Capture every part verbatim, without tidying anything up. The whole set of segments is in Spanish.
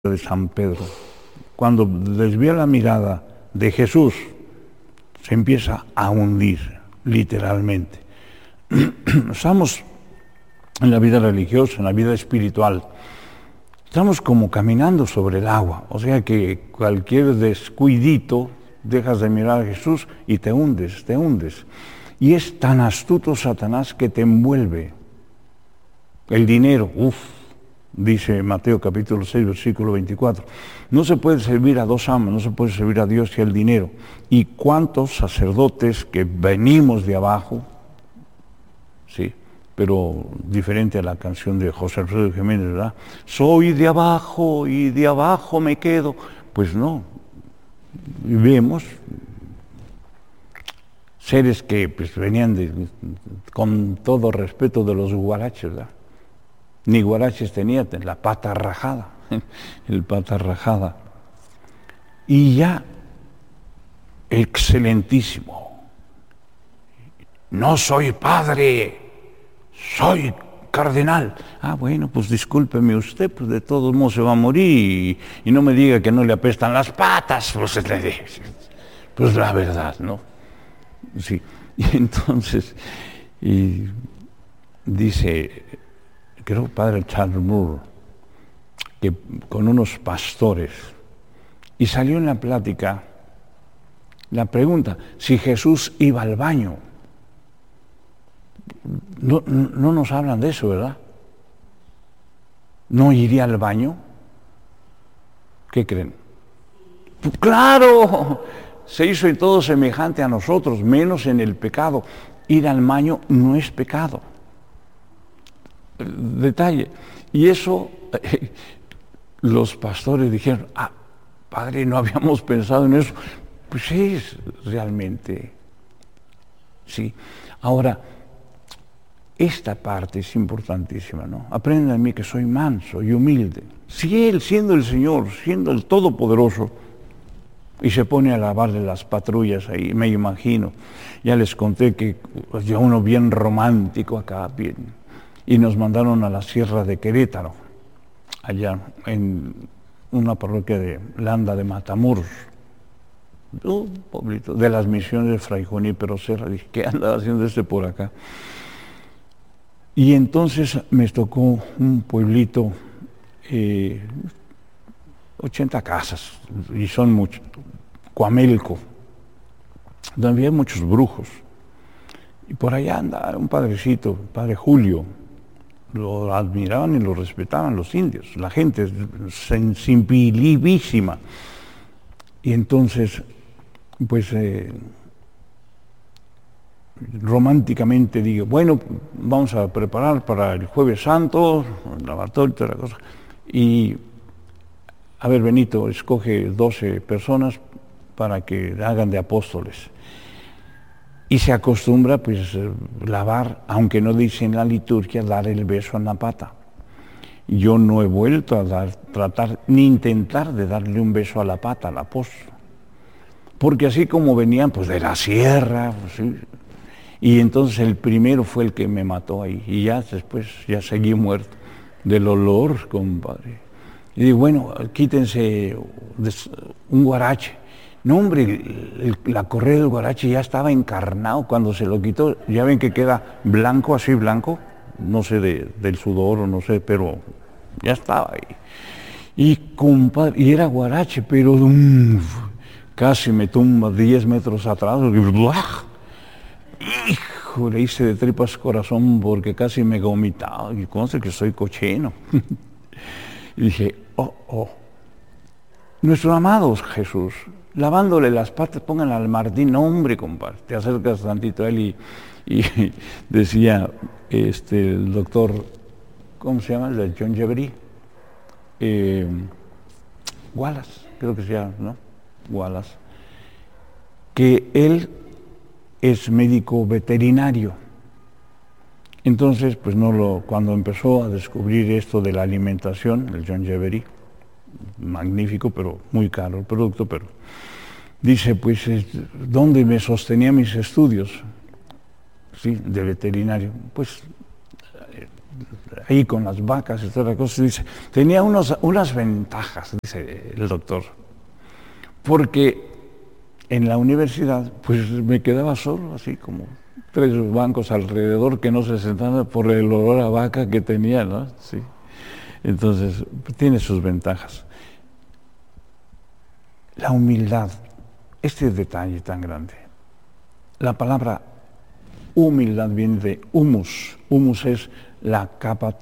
de San Pedro. Cuando desvía la mirada de Jesús, se empieza a hundir, literalmente. Estamos en la vida religiosa, en la vida espiritual, estamos como caminando sobre el agua, o sea que cualquier descuidito, dejas de mirar a Jesús y te hundes, te hundes. Y es tan astuto Satanás que te envuelve. El dinero, uff, dice Mateo capítulo seis, versículo veinticuatro. No se puede servir a dos amos, no se puede servir a Dios y al dinero. ¿Y cuántos sacerdotes que venimos de abajo? Sí, pero diferente a la canción de José Alfredo Jiménez, ¿verdad? Soy de abajo y de abajo me quedo. Pues no, vemos seres que pues, venían de, con todo respeto de los guaraches, ¿verdad? Ni guaraches tenía, la pata rajada, el pata rajada. Y ya, excelentísimo, no soy padre, soy cardenal. Ah, bueno, pues discúlpeme usted, pues de todos modos se va a morir y, y no me diga que no le apestan las patas, pues, pues la verdad, ¿no? Sí, y entonces, y dice, creo padre Charles Moore, que con unos pastores, y salió en la plática la pregunta, si Jesús iba al baño. No, no nos hablan de eso, ¿verdad? ¿No iría al baño? ¿Qué creen? Pues claro, se hizo en todo semejante a nosotros, menos en el pecado. Ir al baño no es pecado. Detalle. Y eso, eh, los pastores dijeron, ah, padre, no habíamos pensado en eso. Pues sí, es realmente, sí. Ahora, esta parte es importantísima, ¿no? Aprendan de mí que soy manso y humilde. Si Él, siendo el Señor, siendo el Todopoderoso, y se pone a lavarle las patrullas ahí, me imagino. Ya les conté que pues, ya uno bien romántico acá, bien. Y nos mandaron a la Sierra de Querétaro, allá en una parroquia de Landa de Matamoros. Oh, pobrito, de las misiones de Fray Junípero Serra. Dije, ¿qué anda haciendo este por acá? Y entonces me tocó un pueblito, eh, ochenta casas, y son muchos, Coamelco, donde había muchos brujos. Y por allá anda un padrecito, padre Julio, lo admiraban y lo respetaban los indios, la gente sensibilísima. Y entonces, pues, eh, románticamente digo, bueno, vamos a preparar para el Jueves Santo, el lavatorio y toda la cosa. Y, a ver, Benito, escoge doce personas para que hagan de apóstoles. Y se acostumbra, pues, lavar, aunque no dice en la liturgia, dar el beso en la pata. Yo no he vuelto a dar, tratar, ni intentar de darle un beso a la pata al apóstol. Porque así como venían, pues, de la sierra, pues, ¿sí? Y entonces el primero fue el que me mató ahí. Y ya después, ya seguí muerto del olor, compadre. Y digo, bueno, quítense un guarache. No, hombre, el, la correa del guarache ya estaba encarnado. Cuando se lo quitó, ya ven que queda blanco, así blanco. No sé de, del sudor o no sé, pero ya estaba ahí. Y, compadre, y era guarache, pero um, casi me tumba diez metros atrás. Hijo, le hice de tripas corazón porque casi me vomitaba. Y conste que soy cochino. Y dije, oh, oh. Nuestro amado Jesús, lavándole las patas, pónganle al Martín, no, hombre, compadre. Te acercas tantito a él y, y decía este, el doctor, ¿cómo se llama? El de John Jeffrey. Eh, Wallace, creo que se llama, ¿no? Wallace. Que él es médico veterinario. Entonces, pues no lo, cuando empezó a descubrir esto de la alimentación, el John Jeffrey, magnífico, pero muy caro el producto, pero dice, pues, ¿dónde me sostenía mis estudios? Sí, de veterinario. Pues ahí con las vacas y toda la cosa, dice, tenía unos, unas ventajas, dice el doctor, porque en la universidad pues me quedaba solo, así como tres bancos alrededor que no se sentaban por el olor a vaca que tenía, ¿no? Sí. Entonces, tiene sus ventajas. La humildad, este detalle tan grande. La palabra humildad viene de humus. Humus es la capa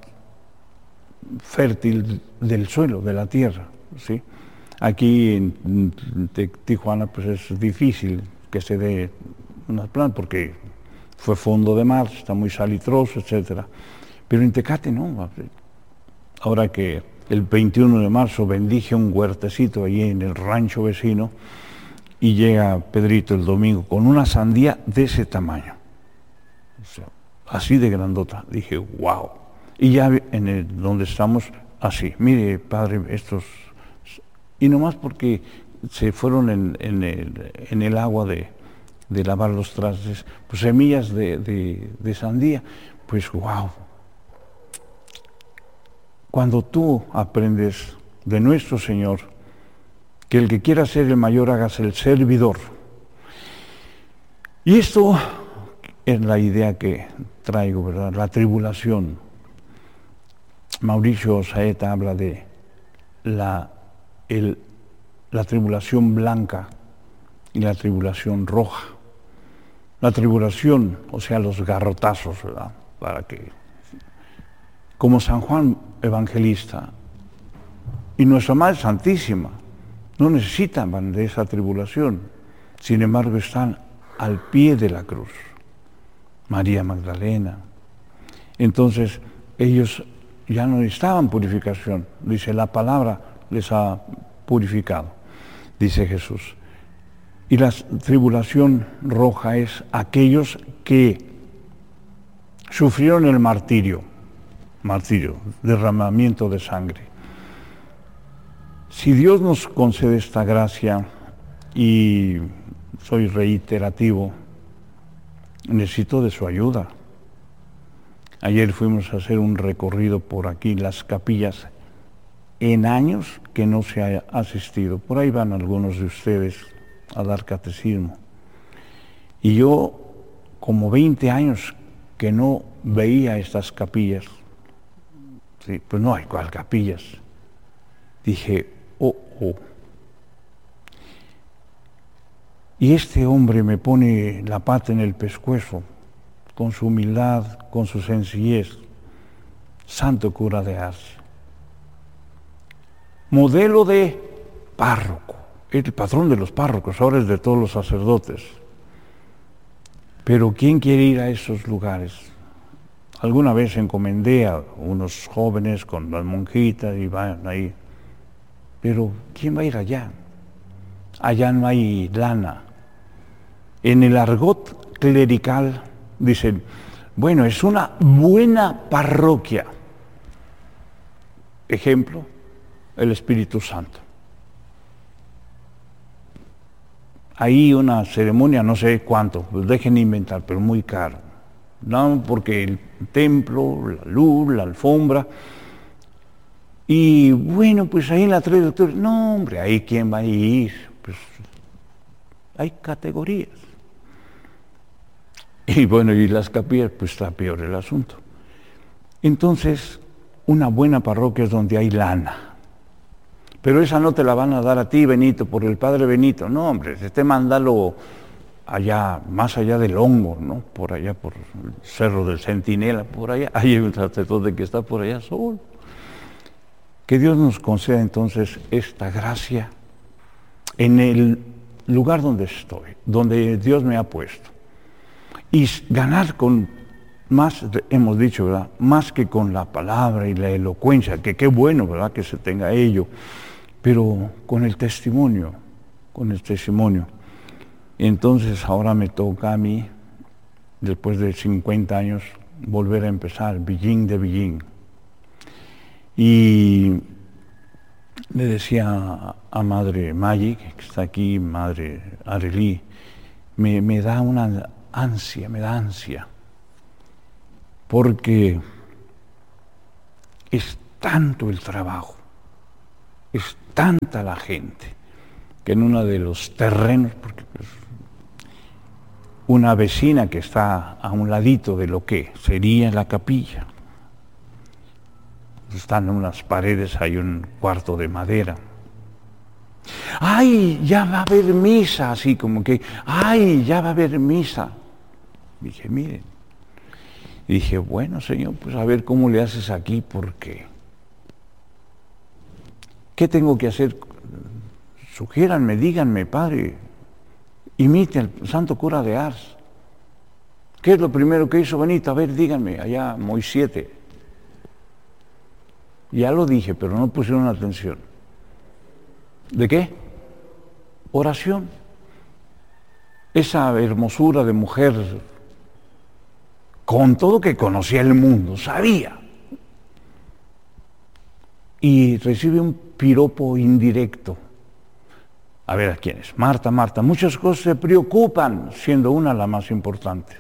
fértil del suelo, de la tierra, ¿sí? Aquí en Tijuana pues es difícil que se dé una planta porque fue fondo de mar, está muy salitroso, etcétera. Pero en Tecate no. Ahora que el veintiuno de marzo bendije un huertecito allí en el rancho vecino y llega Pedrito el domingo con una sandía de ese tamaño. O sea, así de grandota. Dije, wow. Y ya en el, donde estamos, así. Mire, padre, estos... Y nomás porque se fueron en, en, el, en el agua de, de lavar los trastes, pues semillas de, de, de sandía, pues wow. Cuando tú aprendes de nuestro Señor, que el que quiera ser el mayor hágase el servidor. Y esto es la idea que traigo, ¿verdad? La tribulación. Mauricio Saeta habla de la, el, la tribulación blanca y la tribulación roja. La tribulación, o sea, los garrotazos, ¿verdad? Para que, como San Juan Evangelista y nuestra Madre Santísima, no necesitan de esa tribulación, sin embargo están al pie de la cruz. María Magdalena. Entonces, ellos ya no necesitaban purificación. Dice, la palabra les ha purificado, dice Jesús. Y la tribulación roja es aquellos que sufrieron el martirio, martirio, derramamiento de sangre. Si Dios nos concede esta gracia, y soy reiterativo, necesito de su ayuda. Ayer fuimos a hacer un recorrido por aquí, las capillas, en años que no se ha asistido. Por ahí van algunos de ustedes a dar catecismo. Y yo, como veinte años que no veía estas capillas, sí, pues no hay cual capillas, dije, oh, oh. Y este hombre me pone la pata en el pescuezo, con su humildad, con su sencillez. Santo cura de Ars. Modelo de párroco. El patrón de los párrocos, ahora es de todos los sacerdotes. Pero ¿quién quiere ir a esos lugares? Alguna vez encomendé a unos jóvenes con las monjitas y van ahí. Pero ¿quién va a ir allá? Allá no hay lana. En el argot clerical dicen, bueno, es una buena parroquia. Ejemplo, el Espíritu Santo. Ahí una ceremonia, no sé cuánto, pues dejen inventar, pero muy caro. No, porque el templo, la luz, la alfombra. Y bueno, pues ahí en la tres de octubre, no hombre, ahí quién va a ir. Pues hay categorías. Y bueno, y las capillas, pues está peor el asunto. Entonces, una buena parroquia es donde hay lana. Pero esa no te la van a dar a ti, Benito, por el Padre Benito. No, hombre, este mándalo allá, más allá del hongo, ¿no? Por allá, por el Cerro del Centinela, por allá. Hay un sacerdote que está por allá solo. Que Dios nos conceda entonces esta gracia en el lugar donde estoy, donde Dios me ha puesto. Y ganar con más, hemos dicho, ¿verdad? Más que con la palabra y la elocuencia, que qué bueno, ¿verdad? Que se tenga ello, pero con el testimonio, con el testimonio. Entonces ahora me toca a mí, después de cincuenta años, volver a empezar, Billín de Billín. Y le decía a Madre Maggi, que está aquí, Madre Arelí, me, me da una ansia, me da ansia, porque es tanto el trabajo, es tanta la gente, que en uno de los terrenos, porque pues, una vecina que está a un ladito de lo que sería la capilla, están en unas paredes, hay un cuarto de madera. ¡Ay, ya va a haber misa! Así como que, ¡ay, ya va a haber misa! Dije, miren. Y dije, bueno, Señor, pues a ver cómo le haces aquí, porque ¿qué tengo que hacer? Sugiéranme, díganme, Padre, imite al santo cura de Ars. ¿Qué es lo primero que hizo Benito? A ver, díganme, allá Moisés. Ya lo dije, pero no pusieron atención. ¿De qué? Oración. Esa hermosura de mujer, con todo que conocía el mundo, sabía. Y recibe un piropo indirecto. A ver, ¿a quién es? Marta, Marta. Muchas cosas se preocupan, siendo una la más importante.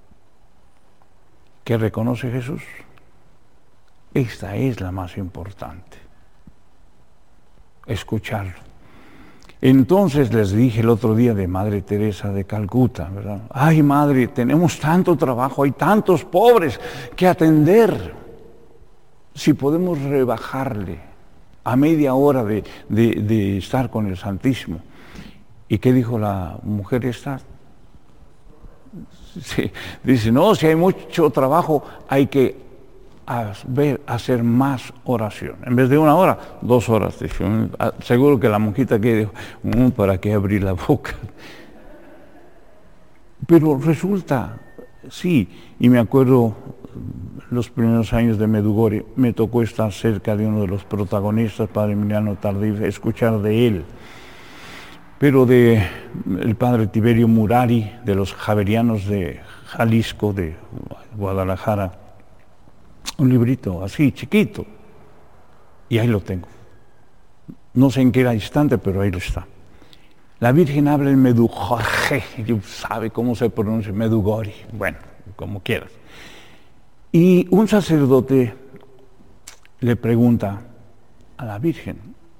¿Qué reconoce Jesús? Esta es la más importante. Escucharlo. Entonces les dije el otro día de Madre Teresa de Calcuta, ¿verdad? Ay, Madre, tenemos tanto trabajo, hay tantos pobres que atender. Si podemos rebajarle a media hora de, de, de estar con el Santísimo. ¿Y qué dijo la mujer esta? Sí, dice, no, si hay mucho trabajo, hay que ver, hacer más oración. En vez de una hora, dos horas. Dije, seguro que la monjita que dijo, mmm, ¿para qué abrir la boca? Pero resulta, sí, y me acuerdo los primeros años de Medjugorje, me tocó estar cerca de uno de los protagonistas, Padre Emiliano Tardif, escuchar de él. Pero de el Padre Tiberio Murari, de los Javerianos de Jalisco, de Guadalajara, un librito así, chiquito, y ahí lo tengo. No sé en qué instante, pero ahí lo está. La Virgen habla en Medjugorje, sabe cómo se pronuncia Medjugorje, bueno, como quieras. Y un sacerdote le pregunta a la Virgen,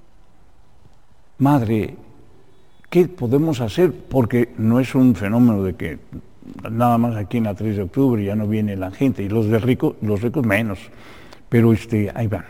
Madre, ¿qué podemos hacer? Porque no es un fenómeno de que nada más aquí en la tres de octubre ya no viene la gente, y los de ricos, los ricos menos, pero este, ahí van.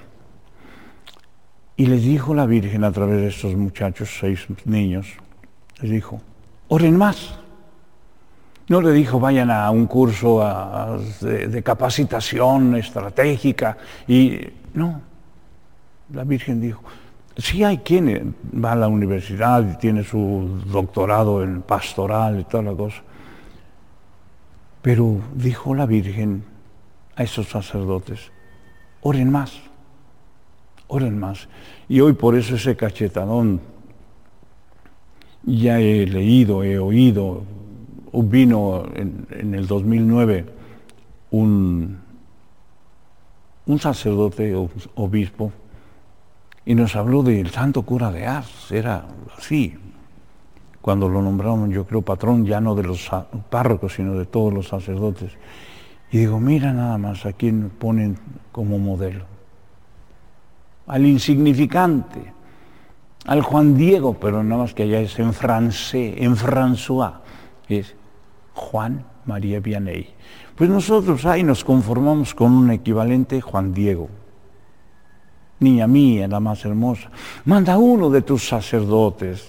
Y les dijo la Virgen a través de estos muchachos, seis niños, les dijo, oren más. No le dijo, vayan a un curso a, a, de, de capacitación estratégica, y no, la Virgen dijo, sí hay quien va a la universidad y tiene su doctorado en pastoral y toda la cosa, pero dijo la Virgen a esos sacerdotes, oren más, oren más. Y hoy por eso ese cachetadón, ya he leído, he oído, vino en, en el dos mil nueve un, un sacerdote, obispo, y nos habló del santo cura de Ars, era así, cuando lo nombraron, yo creo, patrón ya no de los párrocos, sino de todos los sacerdotes. Y digo, mira nada más a quién ponen como modelo. Al insignificante, al Juan Diego, pero nada más que allá es en francés, en François, es Juan María Vianney. Pues nosotros ahí nos conformamos con un equivalente Juan Diego. Niña mía, la más hermosa, manda uno de tus sacerdotes.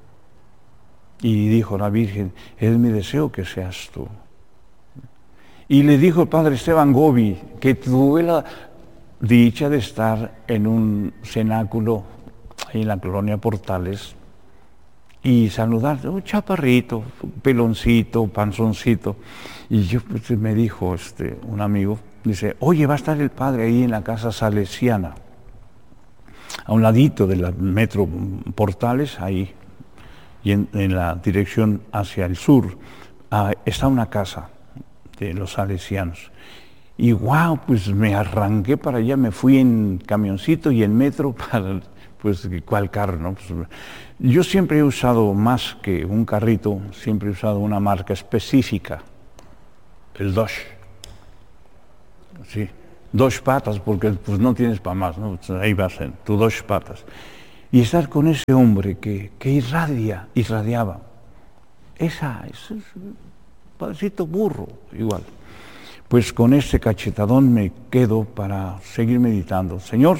Y dijo la Virgen, es mi deseo que seas tú. Y le dijo el Padre Esteban Gobi, que tuve la dicha de estar en un cenáculo ahí en la colonia Portales y saludar, un chaparrito, peloncito, panzoncito. Y yo, pues, me dijo este, un amigo, dice, oye, va a estar el Padre ahí en la casa salesiana, a un ladito del metro Portales, ahí, y en, en la dirección hacia el sur, ah, está una casa de los salesianos. Y wow, pues me arranqué para allá, me fui en camioncito y en metro para, pues, ¿cuál carro, no? Pues, yo siempre he usado más que un carrito, siempre he usado una marca específica, el Dodge. Sí, dos patas, porque pues no tienes para más, ¿no? Ahí vas en tus dos patas. Y estar con ese hombre que, que irradia, irradiaba. Esa, ese es un padrecito burro, igual. Pues con ese cachetadón me quedo para seguir meditando. Señor,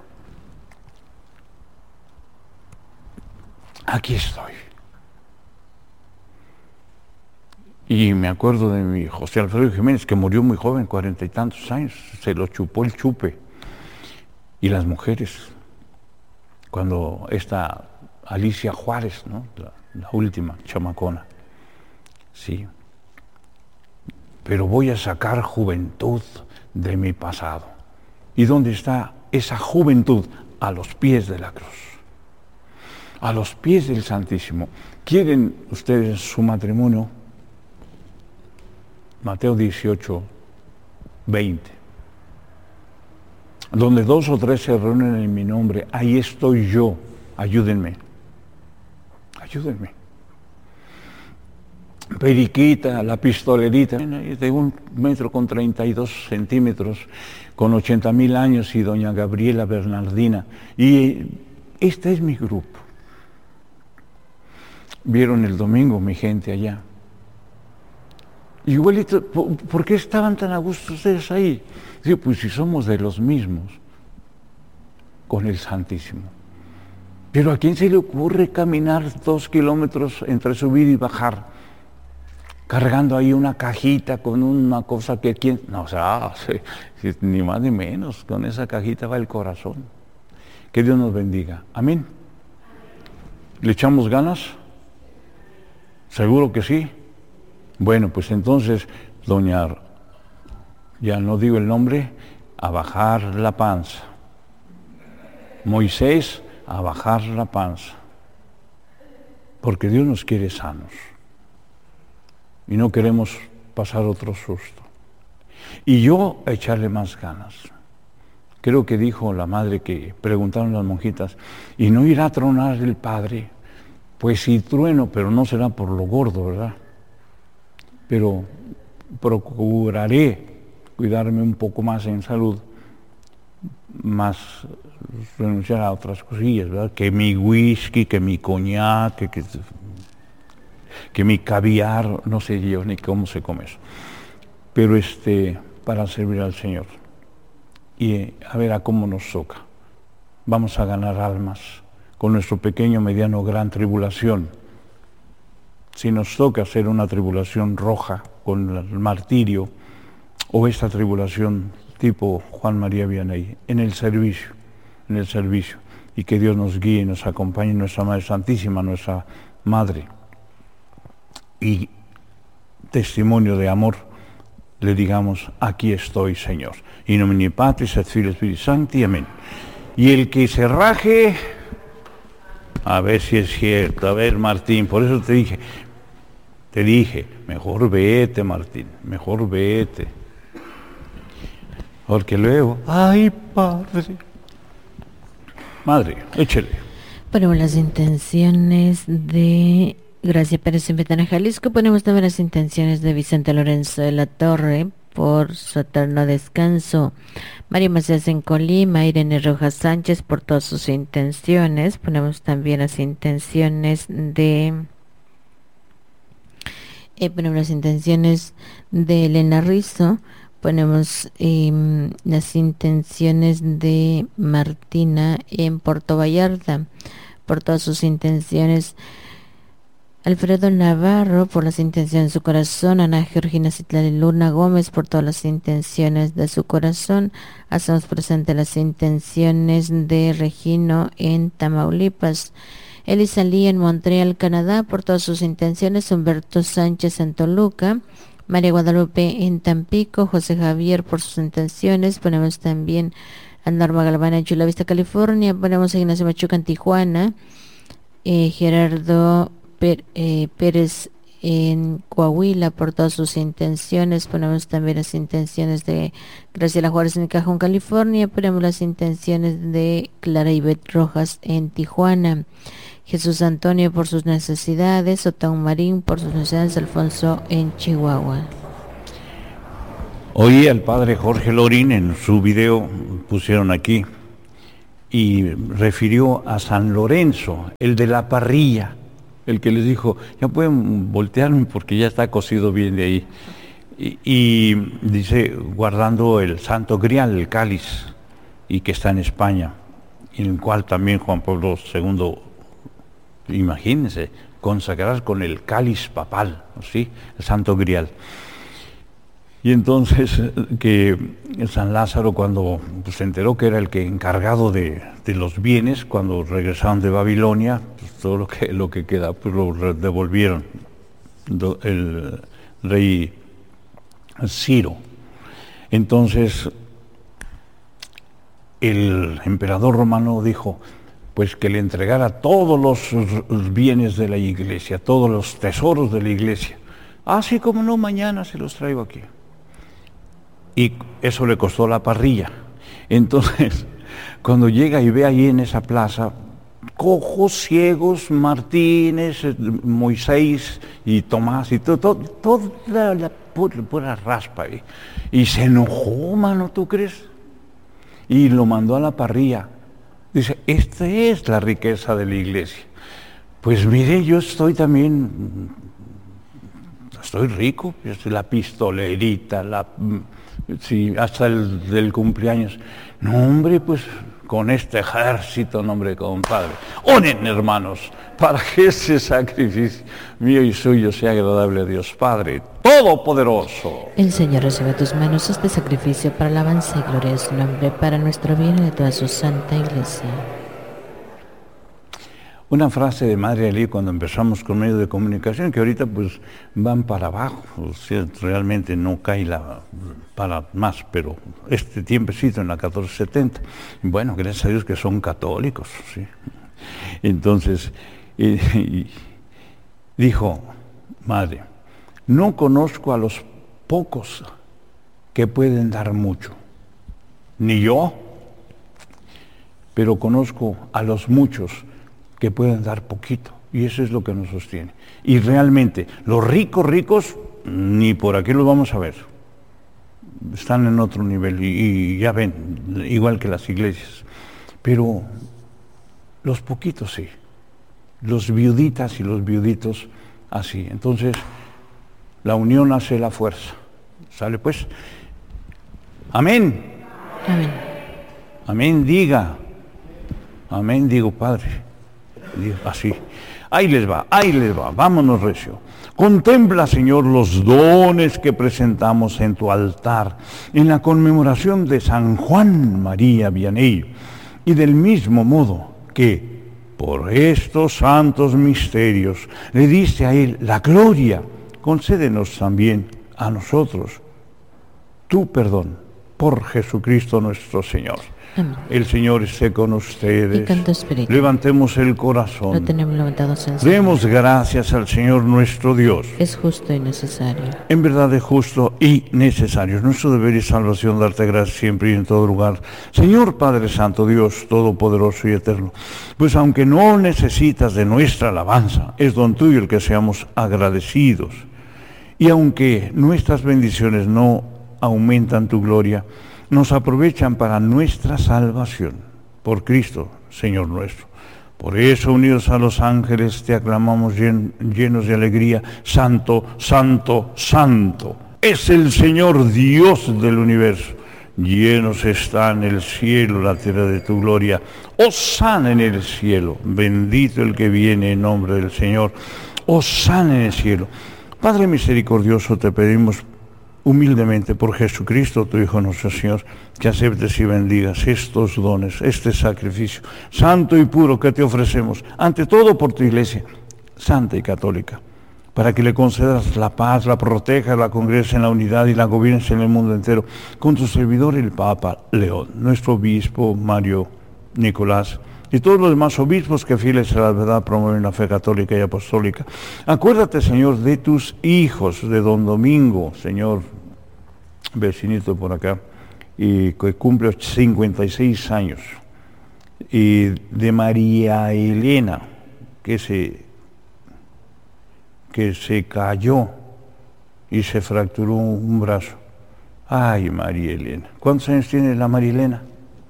aquí estoy. Y me acuerdo de mi José Alfredo Jiménez, que murió muy joven, cuarenta y tantos años, se lo chupó el chupe. Y las mujeres, cuando esta Alicia Juárez, ¿no? la, la última chamacona, sí. Pero voy a sacar juventud de mi pasado. ¿Y dónde está esa juventud? A los pies de la cruz. A los pies del Santísimo. ¿Quieren ustedes su matrimonio? Mateo dieciocho, veinte. Donde dos o tres se reúnen en mi nombre, ahí estoy yo. Ayúdenme. Ayúdenme. Periquita, la pistolerita, de un metro con treinta y dos centímetros, con ochenta mil años, y doña Gabriela Bernardina. Y este es mi grupo. Vieron el domingo mi gente allá. Igualito, ¿por qué estaban tan a gusto ustedes ahí? Sí, pues si somos de los mismos, con el Santísimo. Pero ¿a quién se le ocurre caminar dos kilómetros entre subir y bajar, cargando ahí una cajita con una cosa que quién... No, o sea, sí, ni más ni menos, con esa cajita va el corazón. Que Dios nos bendiga. Amén. ¿Le echamos ganas? ¿Seguro que sí? Bueno, pues entonces, doña, ya no digo el nombre, a bajar la panza. Moisés, a bajar la panza. Porque Dios nos quiere sanos. Y no queremos pasar otro susto. Y yo a echarle más ganas. Creo que dijo la madre que preguntaron las monjitas, ¿y no irá a tronar el Padre? Pues sí trueno, pero no será por lo gordo, ¿verdad? Pero procuraré cuidarme un poco más en salud, más renunciar a otras cosillas, ¿verdad? Que mi whisky, que mi coñac, que, que, que mi caviar, no sé yo ni cómo se come eso. Pero este, para servir al Señor. Y a ver a cómo nos toca. Vamos a ganar almas con nuestro pequeño, mediano, gran tribulación. Si nos toca hacer una tribulación roja con el martirio, o esta tribulación tipo Juan María Vianney, en el servicio, en el servicio, y que Dios nos guíe y nos acompañe, nuestra Madre Santísima, nuestra Madre, y testimonio de amor, le digamos, aquí estoy, Señor. In nomine Patris et Filii et Spiritus Sancti, amén. Y el que se raje, a ver si es cierto, a ver, Martín, por eso te dije, te dije, mejor vete, Martín, mejor vete. Porque luego, ay, padre. Madre, échele. Ponemos las intenciones de Gracia Pérez en Ventana, Jalisco. Ponemos también las intenciones de Vicente Lorenzo de la Torre por su eterno descanso. María Macías en Colima, Irene Rojas Sánchez por todas sus intenciones. Ponemos también las intenciones de... Eh, ponemos las intenciones de Elena Rizzo. Ponemos eh, las intenciones de Martina en Puerto Vallarta por todas sus intenciones. Alfredo Navarro por las intenciones de su corazón. Ana Georgina Citlali Luna Gómez por todas las intenciones de su corazón. Hacemos presente las intenciones de Regino en Tamaulipas. Elisa Lee en Montreal, Canadá por todas sus intenciones. Humberto Sánchez en Toluca. María Guadalupe en Tampico. José Javier por sus intenciones. Ponemos también a Norma Galván en Chula Vista, California. Ponemos a Ignacio Machuca en Tijuana. Eh, Gerardo Per, eh, Pérez en Coahuila por todas sus intenciones. Ponemos también las intenciones de Graciela Juárez en Cajón, California. Ponemos las intenciones de Clara Ivette Rojas en Tijuana. Jesús Antonio por sus necesidades. Otón Marín por sus necesidades. Alfonso en Chihuahua. Oí al padre Jorge Lorín en su video, pusieron aquí, y refirió a San Lorenzo, el de la parrilla, el que les dijo, ya pueden voltearme porque ya está cocido bien de ahí. Y, y dice, guardando el Santo Grial, el cáliz, y que está en España, en el cual también Juan Pablo segundo, imagínense, consagrar con el cáliz papal, ¿sí? El Santo Grial. Y entonces que San Lázaro, cuando pues, se enteró que era el que encargado de, de los bienes, cuando regresaron de Babilonia, pues, todo lo que, lo que queda pues, lo devolvieron el rey Ciro. Entonces el emperador romano dijo pues que le entregara todos los bienes de la iglesia, todos los tesoros de la iglesia. Así como no, mañana se los traigo aquí. Y eso le costó la parrilla. Entonces, cuando llega y ve ahí en esa plaza, cojos, ciegos, Martínez, Moisés y Tomás, y todo, todo, toda la pura, pura raspa ahí. Y se enojó, mano, ¿tú crees? Y lo mandó a la parrilla. Dice, esta es la riqueza de la iglesia. Pues mire, yo estoy también, estoy rico, la pistolerita, la... Sí, hasta el del cumpleaños. No, hombre, pues con este ejército, no, hombre, compadre. Oren, hermanos, para que ese sacrificio mío y suyo sea agradable a Dios Padre Todopoderoso. El Señor recibe de tus manos este sacrificio para alabanza y gloria de su nombre, para nuestro bien y de toda su santa iglesia. Una frase de Madre Alí cuando empezamos con medios de comunicación, que ahorita pues van para abajo, o sea, realmente no cae la, para más, pero este tiempecito en la catorce setenta, bueno, gracias a Dios que son católicos, ¿sí? Entonces, eh, y dijo, Madre, no conozco a los pocos que pueden dar mucho, ni yo, pero conozco a los muchos que pueden dar poquito, y eso es lo que nos sostiene. Y realmente, los ricos, ricos, ni por aquí los vamos a ver. Están en otro nivel, y, y ya ven, igual que las iglesias. Pero los poquitos sí, los viuditas y los viuditos así. Entonces, la unión hace la fuerza. ¿Sale pues? Amén. Amén. Amén, diga. Amén, digo, Padre. Así, ahí les va, ahí les va, vámonos recio. Contempla, Señor, los dones que presentamos en tu altar, en la conmemoración de San Juan María Vianney, y del mismo modo que, por estos santos misterios, le diste a él la gloria, concédenos también a nosotros tu perdón, por Jesucristo nuestro Señor. Amén. El Señor esté con ustedes. Y con tu espíritu. Levantemos el corazón. Lo tenemos levantado, Señor. Demos gracias al Señor nuestro Dios. Es justo y necesario. En verdad es justo y necesario. Es nuestro deber y salvación darte gracias siempre y en todo lugar. Señor Padre Santo, Dios Todopoderoso y Eterno, pues aunque no necesitas de nuestra alabanza, es don tuyo el que seamos agradecidos. Y aunque nuestras bendiciones no aumentan tu gloria, nos aprovechan para nuestra salvación, por Cristo, Señor nuestro. Por eso, unidos a los ángeles, te aclamamos llen, llenos de alegría, Santo, Santo, Santo, es el Señor Dios del universo. Llenos está en el cielo la tierra de tu gloria. Hosana en el cielo, bendito el que viene en nombre del Señor. Hosana en el cielo. Padre misericordioso, te pedimos humildemente por Jesucristo, tu Hijo nuestro Señor, que aceptes y bendigas estos dones, este sacrificio santo y puro que te ofrecemos, ante todo por tu Iglesia santa y católica, para que le concedas la paz, la protejas, la congregues en la unidad y la gobiernes en el mundo entero, con tu servidor el Papa León, nuestro obispo Mario Nicolás, y todos los demás obispos que fieles a la verdad promueven la fe católica y apostólica. Acuérdate, Señor, de tus hijos, de don Domingo, Señor, vecinito por acá, y que cumple cincuenta y seis años, y de María Elena, que se, que se cayó y se fracturó un brazo. Ay, María Elena. ¿Cuántos años tiene la María Elena?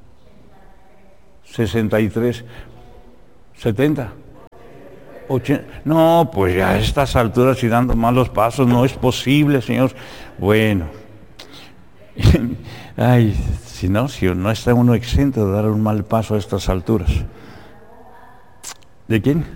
sesenta y tres. ¿setenta? ochenta. No, pues ya a estas alturas y dando malos pasos, no es posible, Señor. Bueno. Ay, si no, si no está uno exento de dar un mal paso a estas alturas. ¿De quién?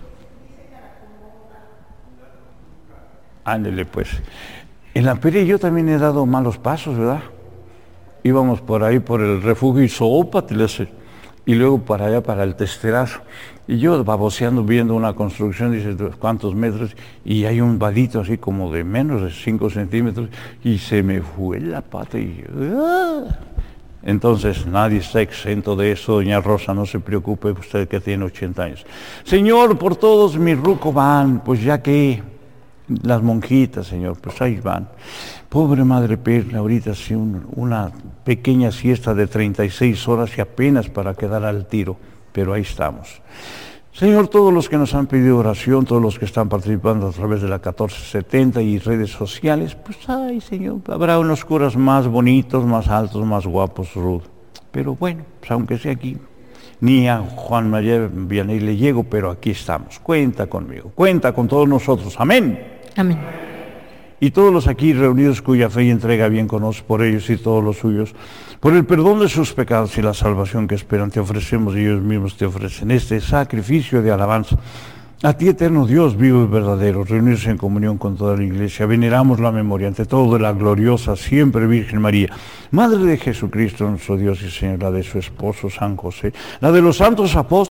Ándele pues. En la feria yo también he dado malos pasos, ¿verdad? Íbamos por ahí por el refugio Izópatles y luego para allá para el Testerazo. Y yo baboseando viendo una construcción, dice, ¿cuántos metros? Y hay un vadito así como de menos de cinco centímetros y se me fue la pata y... ¡ah! Entonces, nadie está exento de eso, doña Rosa, no se preocupe, usted que tiene ochenta años. Señor, por todos mis rucos van, pues ya que las monjitas, Señor, pues ahí van. Pobre Madre Perla, ahorita sí un, una pequeña siesta de treinta y seis horas y apenas para quedar al tiro, pero ahí estamos. Señor, todos los que nos han pedido oración, todos los que están participando a través de la catorce setenta y redes sociales, pues ay, Señor, habrá unos curas más bonitos, más altos, más guapos, Ruth. Pero bueno, pues aunque sea aquí, ni a Juan María Vianney le llego, pero aquí estamos. Cuenta conmigo, cuenta con todos nosotros. Amén. Amén. Y todos los aquí reunidos cuya fe y entrega bien conoce por ellos y todos los suyos, por el perdón de sus pecados y la salvación que esperan, te ofrecemos y ellos mismos te ofrecen este sacrificio de alabanza. A ti, eterno Dios, vivo y verdadero, reunidos en comunión con toda la Iglesia, veneramos la memoria ante todo de la gloriosa, siempre Virgen María, Madre de Jesucristo, nuestro Dios y Señor, la de su esposo San José, la de los santos apóstoles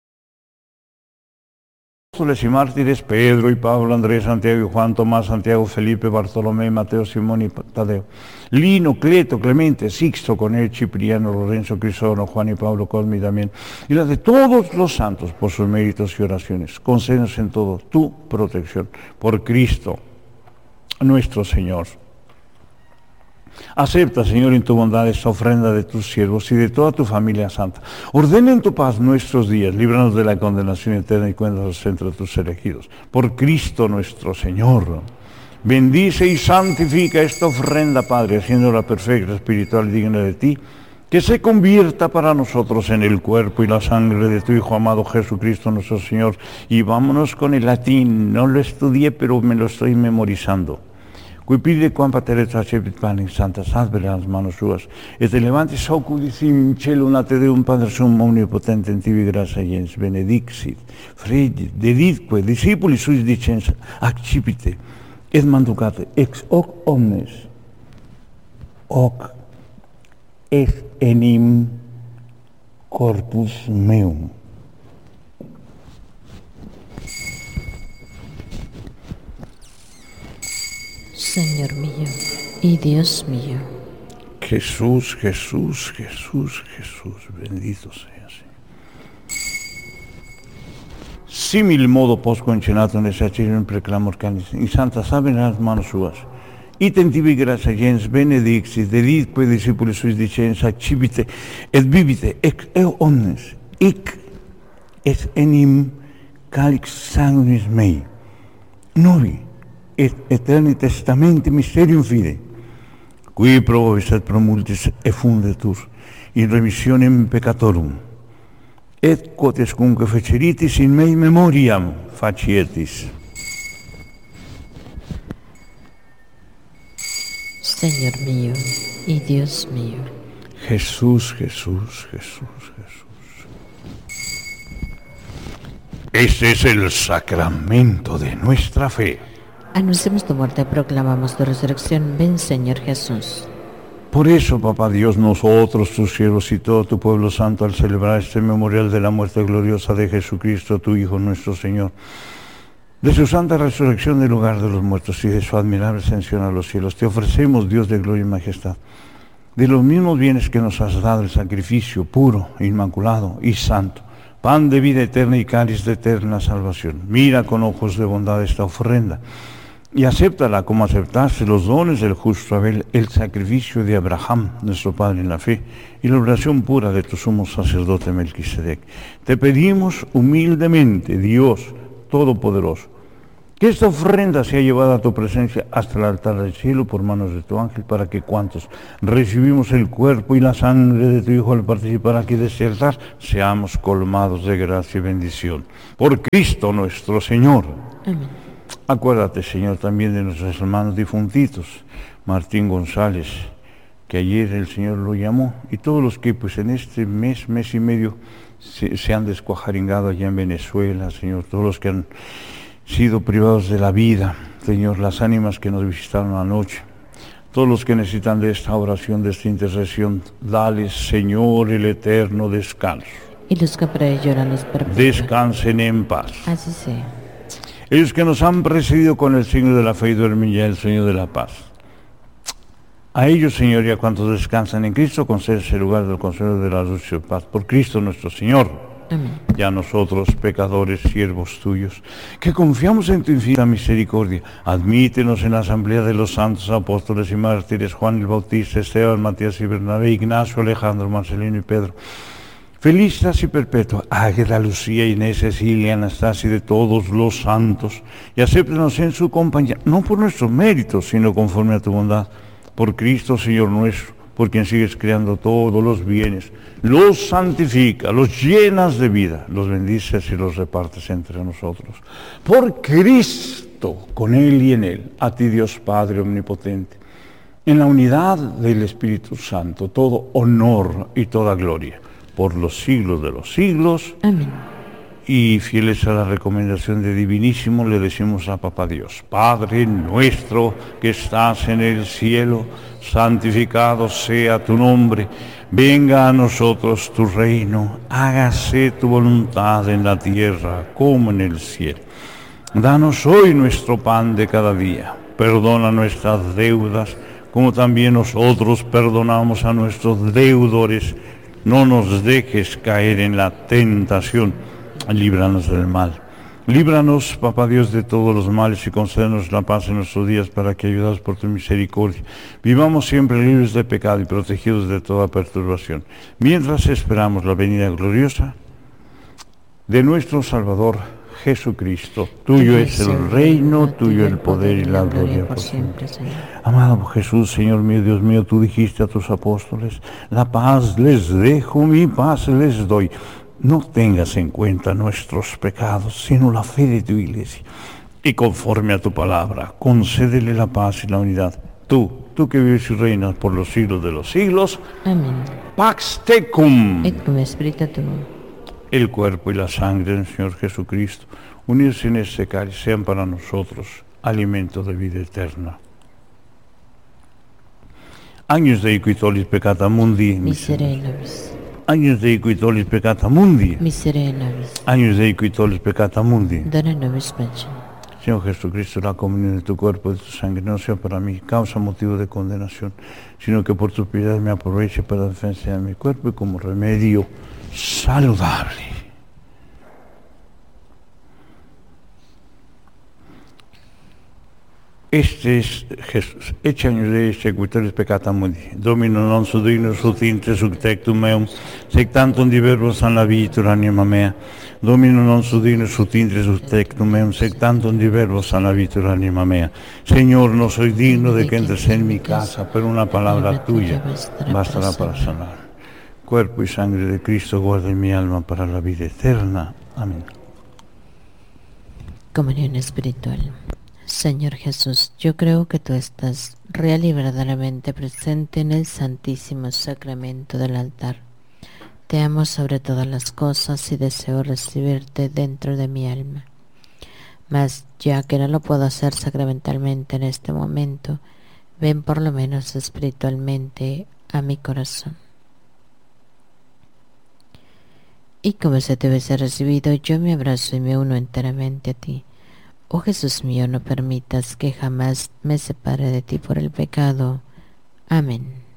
y mártires, Pedro y Pablo, Andrés, Santiago y Juan, Tomás, Santiago, Felipe, Bartolomé, Mateo, Simón y Tadeo, Lino, Cleto, Clemente, Sixto, Conel, Cipriano, Lorenzo, Crisóstomo, Juan y Pablo, Cosme y Damián, y la de todos los santos por sus méritos y oraciones. Concédenos en todo tu protección, por Cristo nuestro Señor. Acepta, Señor, en tu bondad esta ofrenda de tus siervos y de toda tu familia santa. Ordena en tu paz nuestros días, líbranos de la condenación eterna y cuéntanos entre tus elegidos. Por Cristo nuestro Señor. Bendice y santifica esta ofrenda, Padre, haciéndola perfecta, espiritual y digna de ti, que se convierta para nosotros en el cuerpo y la sangre de tu Hijo amado Jesucristo nuestro Señor. Y vámonos con el latín, no lo estudié, pero me lo estoy memorizando. Qui pide quam pateret facebit panem santas advere las manos suas, et elevantis oculis in cielo nate Deum Padre Sum omnipotente in tibi gratia iens benedixit, fregit, deditque discipuli suis dicens accipite, et manducate ex hoc omnes, hoc est enim corpus meum. Señor mío y Dios mío. Jesús, Jesús, Jesús, Jesús, bendito seas. Simil modo post concenato ne sacirum preclamor canis, in santa saben las manos suas. Item tibi gratia gens benedixit, deditque discipulis suis dicens accipite, et vivite ex eo omnes, hic es enim calix sanguinis mei, novi, et eterni testamenti mysterium fide, qui provis et promultis effundetur in remissionem peccatorum, et quotescunque feceritis in mei memoriam facietis. Señor mío y Dios mío. Jesús, Jesús, Jesús, Jesús. Este es el sacramento de nuestra fe. Anunciamos tu muerte, proclamamos tu resurrección. Ven, Señor Jesús. Por eso, Papá Dios, nosotros, tus siervos y todo tu pueblo santo, al celebrar este memorial de la muerte gloriosa de Jesucristo, tu Hijo nuestro Señor, de su santa resurrección del lugar de los muertos y de su admirable ascensión a los cielos, te ofrecemos, Dios de gloria y majestad, de los mismos bienes que nos has dado, el sacrificio puro, inmaculado y santo, pan de vida eterna y cáliz de eterna salvación. Mira con ojos de bondad esta ofrenda y acéptala como aceptaste los dones del justo Abel, el sacrificio de Abraham, nuestro Padre en la fe, y la oración pura de tu sumo sacerdote Melquisedec. Te pedimos humildemente, Dios Todopoderoso, Que esta ofrenda sea llevada a tu presencia hasta el altar del cielo por manos de tu ángel, para que cuantos recibimos el cuerpo y la sangre de tu Hijo al participar aquí de este altar, seamos colmados de gracia y bendición. Por Cristo nuestro Señor. Amén. Acuérdate, Señor, también de nuestros hermanos difuntitos, Martín González, que ayer el Señor lo llamó, y todos los que pues en este mes, mes y medio, se, se han descuajaringado allá en Venezuela, Señor, todos los que han sido privados de la vida, Señor, las ánimas que nos visitaron anoche, todos los que necesitan de esta oración, de esta intercesión, dale, Señor, el eterno descanso. Y los que por ello lloran los perpetuos. Descansen en paz. Así sea. Ellos que nos han precedido con el signo de la fe y duermen ya el sueño de la paz. A ellos, Señor, y a cuantos descansan en Cristo, concede ese lugar del consuelo de la luz y paz. Por Cristo nuestro Señor. Amén. Y a nosotros, pecadores, siervos tuyos, que confiamos en tu infinita misericordia, admítenos en la asamblea de los santos apóstoles y mártires, Juan el Bautista, Esteban, Matías y Bernabé, Ignacio, Alejandro, Marcelino y Pedro, Felicitas y Perpetua, Águeda, Lucía, Inés, Cecilia, Anastasia y de todos los santos, y acéptenos en su compañía, no por nuestros méritos, sino conforme a tu bondad, por Cristo, Señor nuestro, por quien sigues creando todos los bienes, los santifica, los llenas de vida, los bendices y los repartes entre nosotros. Por Cristo, con Él y en Él, a ti Dios Padre Omnipotente, en la unidad del Espíritu Santo, todo honor y toda gloria, por los siglos de los siglos. Amén. Y fieles a la recomendación de Divinísimo, le decimos a Papá Dios: Padre nuestro que estás en el cielo, santificado sea tu nombre, venga a nosotros tu reino, hágase tu voluntad en la tierra como en el cielo. Danos hoy nuestro pan de cada día, perdona nuestras deudas, como también nosotros perdonamos a nuestros deudores, no nos dejes caer en la tentación, líbranos del mal. Líbranos, Papá Dios, de todos los males y concédenos la paz en nuestros días, para que, ayudados por tu misericordia, vivamos siempre libres de pecado y protegidos de toda perturbación, mientras esperamos la venida gloriosa de nuestro Salvador Jesucristo. Tuyo es el reino, tuyo el poder y la gloria por siempre. Amado Jesús, Señor mío, Dios mío, tú dijiste a tus apóstoles: la paz les dejo, mi paz les doy. No tengas en cuenta nuestros pecados, sino la fe de tu iglesia. Y conforme a tu palabra, concédele la paz y la unidad. Tú, tú que vives y reinas por los siglos de los siglos. Amén. Pax tecum. Et cum spiritu tuum. El cuerpo y la sangre del Señor Jesucristo, unidos en este cáliz, sean para nosotros alimento de vida eterna. Agnus Dei qui tollis peccata mundi. Miserere nobis. Agnus Dei qui tollis peccata mundi. Miserere nobis. Agnus Dei qui tollis peccata mundi. Dona nobis pacem. Señor Jesucristo, la comunión de tu cuerpo y de tu sangre no sea para mí causa, motivo de condenación, sino que por tu piedad me aproveche para la defensa de mi cuerpo y como remedio saludable. Este es Jesús. Ecce agnus Dei sequitur peccata mundi. Domino non sudino sutinte subtectum meum, sec tantum diverbos an labitur anima mea. Domino non sudino sutinte subtectum meum, sec tantum diverbos an labitur anima mea. Señor, no soy digno de que entres en mi casa, pero una palabra tuya bastará para sanar. Cuerpo y sangre de Cristo guarda mi alma para la vida eterna. Amén. Comunión espiritual. Señor Jesús, yo creo que tú estás real y verdaderamente presente en el Santísimo Sacramento del altar. Te amo sobre todas las cosas y deseo recibirte dentro de mi alma. Mas ya que no lo puedo hacer sacramentalmente en este momento, ven por lo menos espiritualmente a mi corazón. Y como se te hubiese recibido, yo me abrazo y me uno enteramente a ti. Oh Jesús mío, no permitas que jamás me separe de ti por el pecado. Amén.